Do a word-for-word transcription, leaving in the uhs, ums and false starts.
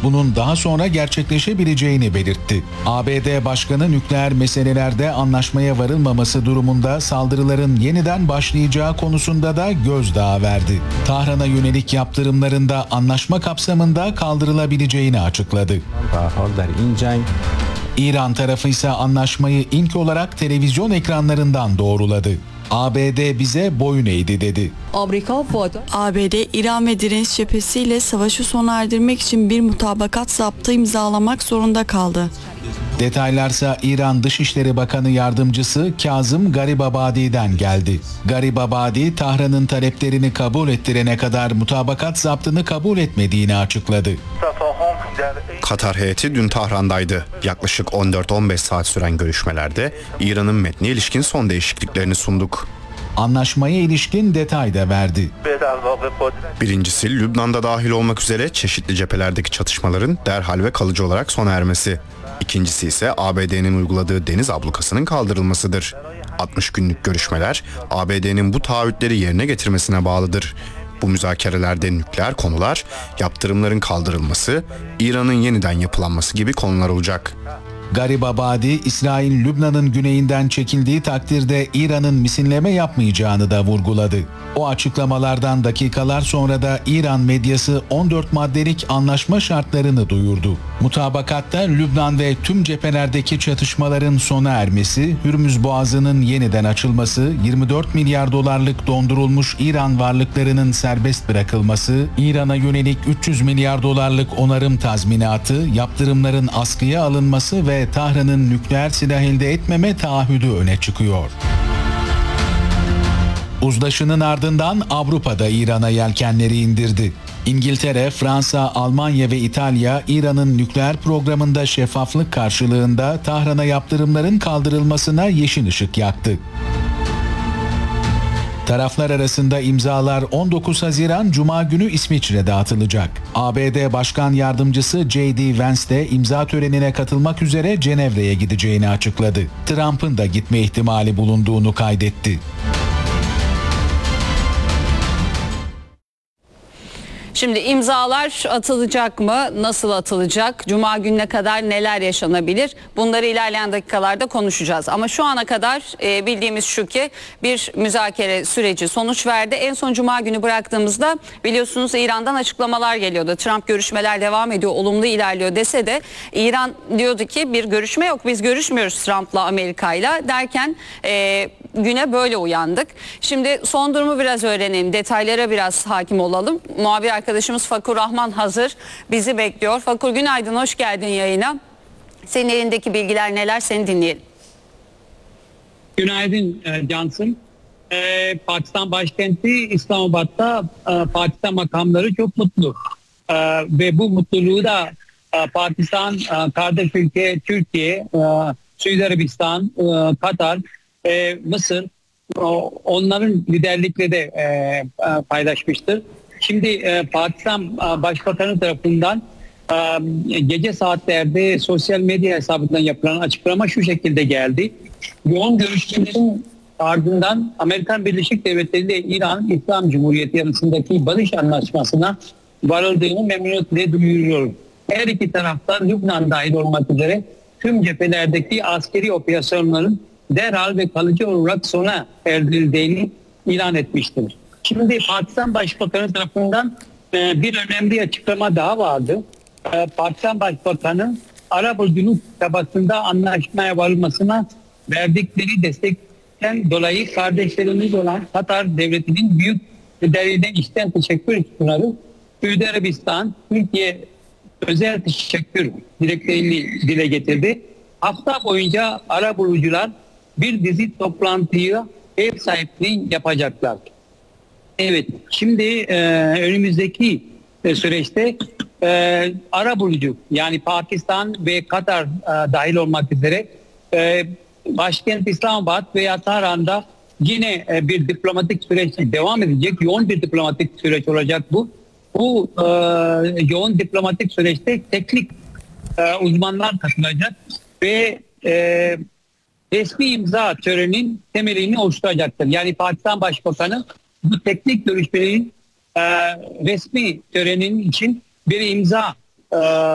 bunun daha sonra gerçekleşebileceğini belirtti. A B D Başkanı nükleer meselelerde anlaşmaya varılmaması durumunda saldırıların yeniden başlayacağı konusunda da gözdağı verdi. Tahran'a yönelik yaptırımların da anlaşma kapsamında kaldırılabileceğini açıkladı. İran tarafı ise anlaşmayı ilk olarak televizyon ekranlarından doğruladı. A B D bize boyun eğdi dedi. A B D, İran ve direniş cephesiyle savaşı sona erdirmek için bir mutabakat zaptı imzalamak zorunda kaldı. Detaylarsa İran Dışişleri Bakanı Yardımcısı Kazım Garibabadi'den geldi. Garibabadi, Tahran'ın taleplerini kabul ettirene kadar mutabakat zaptını kabul etmediğini açıkladı. Katar heyeti dün Tahran'daydı. Yaklaşık on dört on beş saat süren görüşmelerde İran'ın metne ilişkin son değişikliklerini sunduk. Anlaşmaya ilişkin detay da verdi. Birincisi, Lübnan'da dahil olmak üzere çeşitli cephelerdeki çatışmaların derhal ve kalıcı olarak sona ermesi. İkincisi ise A B D'nin uyguladığı deniz ablukasının kaldırılmasıdır. altmış günlük görüşmeler A B D'nin bu taahhütleri yerine getirmesine bağlıdır. Bu müzakerelerde nükleer konular, yaptırımların kaldırılması, İran'ın yeniden yapılanması gibi konular olacak. Garibabadi, İsrail Lübnan'ın güneyinden çekildiği takdirde İran'ın misilleme yapmayacağını da vurguladı. O açıklamalardan dakikalar sonra da İran medyası on dört maddelik anlaşma şartlarını duyurdu. Mutabakatta Lübnan ve tüm cephelerdeki çatışmaların sona ermesi, Hürmüz Boğazı'nın yeniden açılması, yirmi dört milyar dolarlık dondurulmuş İran varlıklarının serbest bırakılması, İran'a yönelik üç yüz milyar dolarlık onarım tazminatı, yaptırımların askıya alınması ve Tahran'ın nükleer silah elde etmeme taahhüdü öne çıkıyor. Uzlaşının ardından Avrupa'da İran'a yelkenleri indirdi. İngiltere, Fransa, Almanya ve İtalya, İran'ın nükleer programında şeffaflık karşılığında Tahran'a yaptırımların kaldırılmasına yeşil ışık yaktı. Taraflar arasında imzalar on dokuz Haziran Cuma günü İsviçre'de atılacak. A B D Başkan Yardımcısı J D Vance de imza törenine katılmak üzere Cenevre'ye gideceğini açıkladı. Trump'ın da gitme ihtimali bulunduğunu kaydetti. Şimdi imzalar atılacak mı? Nasıl atılacak? Cuma gününe kadar neler yaşanabilir? Bunları ilerleyen dakikalarda konuşacağız. Ama şu ana kadar e, bildiğimiz şu ki bir müzakere süreci sonuç verdi. En son Cuma günü bıraktığımızda biliyorsunuz İran'dan açıklamalar geliyordu. Trump görüşmeler devam ediyor, olumlu ilerliyor dese de İran diyordu ki bir görüşme yok. Biz görüşmüyoruz Trump'la, Amerika'yla derken e, güne böyle uyandık. Şimdi son durumu biraz öğrenelim. Detaylara biraz hakim olalım. Muhabir arkadaşımız Fakur Rahman hazır. Bizi bekliyor. Fakur, günaydın, hoş geldin yayına. Senin elindeki bilgiler neler? Seni dinleyelim. Günaydın e, Cansın. E, Pakistan başkenti İslamabad'da e, Pakistan makamları çok mutlu. E, ve bu mutluluğu da e, Pakistan, e, kardeş ülke Türkiye, e, Suudi Arabistan, e, Katar, e, Mısır, o, onların liderlikle de e, e, paylaşmıştır. Şimdi e, Pakistan e, Başbakanı tarafından e, gece saatlerde sosyal medya hesabından yapılan açıklama şu şekilde geldi. Yoğun görüşmelerin ardından Amerikan Birleşik Devletleri ile İran İslam Cumhuriyeti arasındaki barış anlaşmasına varıldığını memnuniyetle duyuruyorum. Her iki tarafta Lübnan dahil olmak üzere tüm cephelerdeki askeri operasyonların derhal ve kalıcı olarak sona erdirildiğini ilan etmiştir. Şimdi Pakistan Başbakanı tarafından e, bir önemli açıklama daha vardı. E, Pakistan Başbakanı Arap Ulucu çabasında anlaşmaya varılmasına verdikleri destekten dolayı kardeşlerimiz olan Katar Devleti'nin büyük liderliğine içten teşekkür sunarız. Suudi Arabistan, Türkiye özel teşekkür dileklerini dile getirdi. Hafta boyunca Arap Ulucular bir dizi toplantıya ev sahipliği yapacaklar. Evet, şimdi e, önümüzdeki e, süreçte e, Arap Ulucu yani Pakistan ve Katar e, dahil olmak üzere e, başkent İslamabad veya Tahran'da yine e, bir diplomatik süreç devam edecek. Yoğun bir diplomatik süreç olacak bu. Bu e, yoğun diplomatik süreçte teknik e, uzmanlar katılacak ve e, resmi imza töreninin temelini oluşturacaktır. Yani Pakistan Başbakanı bu teknik görüşmelerin e, resmi töreninin için bir imza e,